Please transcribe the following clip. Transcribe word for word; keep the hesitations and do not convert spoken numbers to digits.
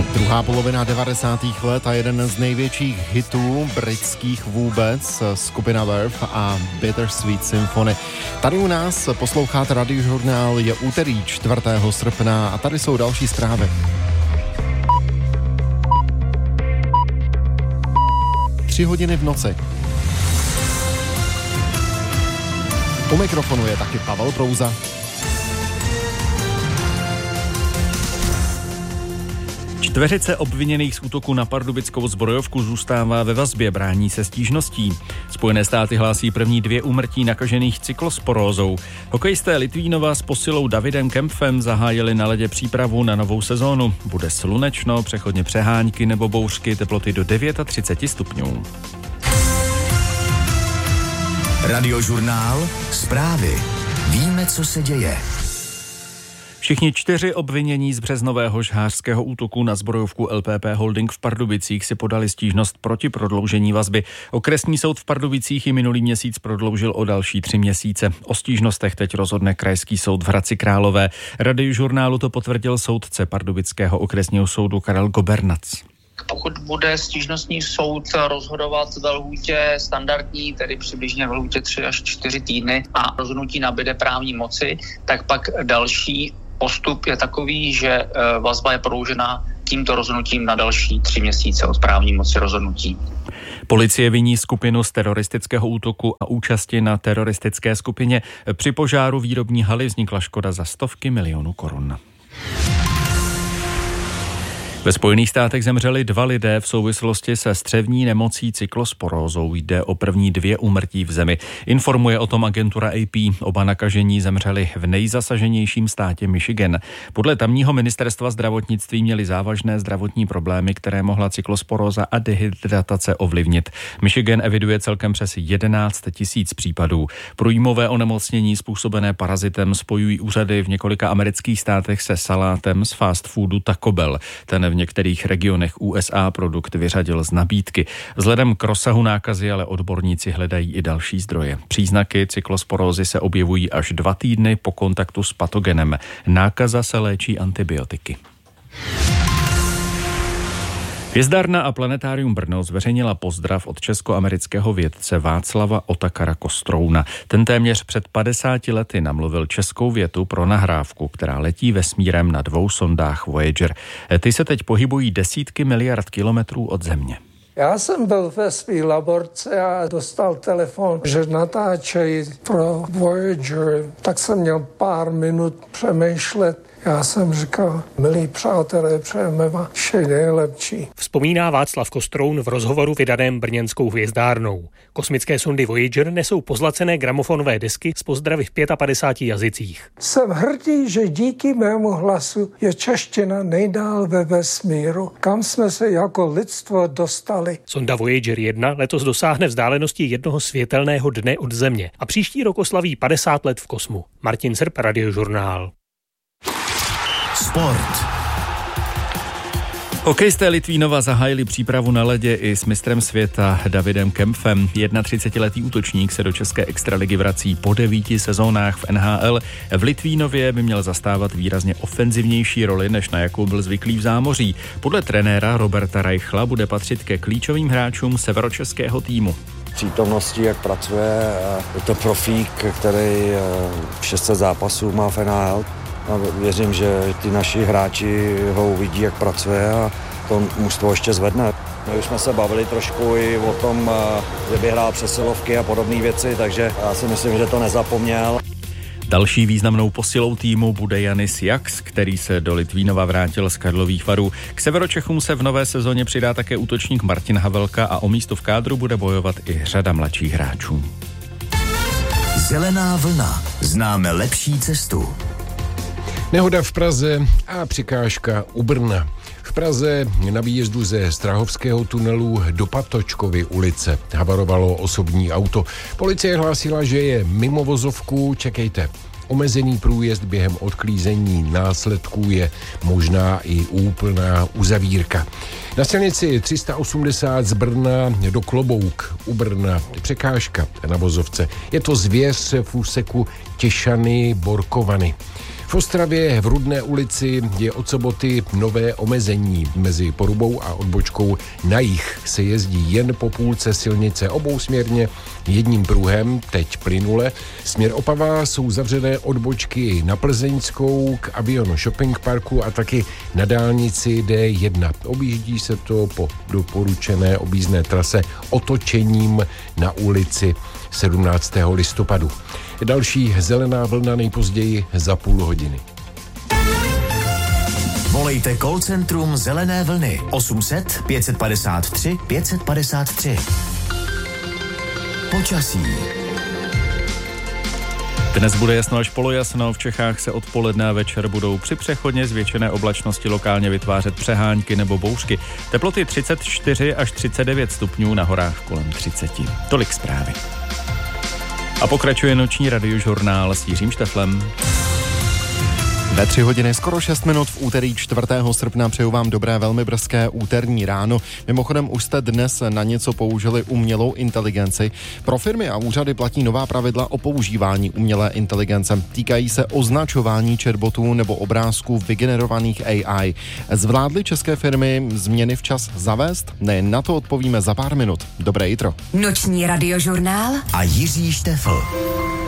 Druhá polovina devadesátých let a jeden z největších hitů britských vůbec, skupina Verve a Bittersweet Symphony. Tady u nás posloucháte Radiožurnál, je úterý čtvrtého srpna a tady jsou další zprávy. Tři hodiny v noci. U mikrofonu je taky Pavel Prouza. Čtveřice obviněných z útoku na pardubickou zbrojovku zůstává ve vazbě, brání se stížností. Spojené státy hlásí první dvě úmrtí nakažených cyklosporózou. Hokejisté Litvínova s posilou Davidem Kempfem zahájili na ledě přípravu na novou sezónu. Bude slunečno, přechodně přehánky nebo bouřky, teploty do třicet devět stupňů. Radiožurnál, zprávy. Víme, co se děje. Všichni čtyři obvinění z březnového žhářského útoku na zbrojovku L P P Holding v Pardubicích si podali stížnost proti prodloužení vazby. Okresní soud v Pardubicích i minulý měsíc prodloužil o další tři měsíce. O stížnostech teď rozhodne Krajský soud v Hradci Králové. Radiožurnálu to potvrdil soudce Pardubického okresního soudu Karel Gobernac. Pokud bude stížnostní soud rozhodovat ve lhůtě standardní, tedy přibližně ve lhůtě tři až čtyři týdny a rozhodnutí nabyde právní moci, tak pak další postup je takový, že vazba je prodloužena tímto rozhodnutím na další tři měsíce od právní moci rozhodnutí. Policie viní skupinu z teroristického útoku a účasti na teroristické skupině. Při požáru výrobní haly vznikla škoda za stovky milionů korun. Ve Spojených státech zemřeli dva lidé v souvislosti se střevní nemocí cyklosporózou. Jde o první dvě úmrtí v zemi. Informuje o tom agentura A P. Oba nakažení zemřeli v nejzasaženějším státě Michigan. Podle tamního ministerstva zdravotnictví měli závažné zdravotní problémy, které mohla cyklosporóza a dehydratace ovlivnit. Michigan eviduje celkem přes jedenáct tisíc případů. Průjmové onemocnění způsobené parazitem spojují úřady v několika amerických státech se salátem z fast foodu Taco Bell. Ten v některých regionech U S A produkt vyřadil z nabídky. Vzhledem k rozsahu nákazy ale odborníci hledají i další zdroje. Příznaky cyklosporózy se objevují až dva týdny po kontaktu s patogenem. Nákaza se léčí antibiotiky. Hvězdárna a Planetárium Brno zveřejnila pozdrav od českoamerického vědce Václava Otakara Kostrouna. Ten téměř před padesáti lety namluvil českou větu pro nahrávku, která letí vesmírem na dvou sondách Voyager. Ty se teď pohybují desítky miliard kilometrů od Země. Já jsem byl ve své laborce a dostal telefon, že natáčejí pro Voyager, tak jsem měl pár minut přemýšlet. Já jsem říkal, milí přátelé, přejeme vám vše nejlepší. Vzpomíná Václav Kostroun v rozhovoru vydaném brněnskou hvězdárnou. Kosmické sondy Voyager nesou pozlacené gramofonové desky s pozdravy v padesát pěti jazycích. Jsem hrdý, že díky mému hlasu je čeština nejdál ve vesmíru, kam jsme se jako lidstvo dostali. Sonda Voyager jedna letos dosáhne vzdálenosti jednoho světelného dne od Země a příští rok oslaví padesát let v kosmu. Martin Srp, Radiožurnál. Sport. Hokejisté Litvínova zahájili přípravu na ledě i s mistrem světa Davidem Kempfem. třicetiletý útočník se do české extraligy vrací po devíti sezónách v N H L. V Litvínově by měl zastávat výrazně ofenzivnější roli, než na jakou byl zvyklý v zámoří. Podle trenéra Roberta Reichla bude patřit ke klíčovým hráčům severočeského týmu. Přítomností, jak pracuje, je to profík, který šest set zápasů má v N H L. A věřím, že ty naši hráči ho uvidí, jak pracuje a to mužstvo ještě zvedne. My už jsme se bavili trošku i o tom, že by hrál přesilovky a podobné věci, takže já si myslím, že to nezapomněl. Další významnou posilou týmu bude Janis Jaks, který se do Litvínova vrátil z Karlových Varů. K Severočechům se v nové sezóně přidá také útočník Martin Havelka a o místo v kádru bude bojovat i řada mladších hráčů. Zelená vlna. Známe lepší cestu. Nehoda v Praze a překážka u Brna. V Praze na výjezdu ze Strahovského tunelu do Patočkovy ulice havarovalo osobní auto. Policie hlásila, že je mimo vozovku, čekejte. Omezený průjezd během odklízení následků je možná i úplná uzavírka. Na silnici tři sta osmdesát z Brna do Klobouk u Brna překážka na vozovce. Je to zvěř v úseku Těšany Borkovany. V Ostravě v Rudné ulici je od soboty nové omezení. Mezi Porubou a odbočkou na jih se jezdí jen po půlce silnice obousměrně jedním pruhem, teď plynule. Směr Opava jsou zavřené odbočky na Plzeňskou, k Avion Shopping Parku a taky na dálnici D jedna. Objíždí se to po doporučené objízdné trase otočením na ulici sedmnáctého listopadu. Další zelená vlna nejpozději za půl hodiny. Volejte call centrum Zelené vlny osm set pět padesát tři pět padesát tři. Počasí. Dnes bude jasno až polojasno, v Čechách se odpoledne a večer budou při přechodně zvětšené oblačnosti lokálně vytvářet přehánky nebo bouřky. Teploty třicet čtyři až třicet devět stupňů, na horách kolem třicet. Tolik zprávy. A pokračuje noční radiožurnál s Jiřím Šteflem. Ve tři hodiny skoro šest minut v úterý čtvrtého srpna přeju vám dobré, velmi brzké úterní ráno. Mimochodem už jste dnes na něco použili umělou inteligenci. Pro firmy a úřady platí nová pravidla o používání umělé inteligence. Týkají se označování chatbotů nebo obrázků vygenerovaných A I. Zvládly české firmy změny včas zavést? Ne, na to odpovíme za pár minut. Dobré jitro. Noční radiožurnál a Jiří Štefl.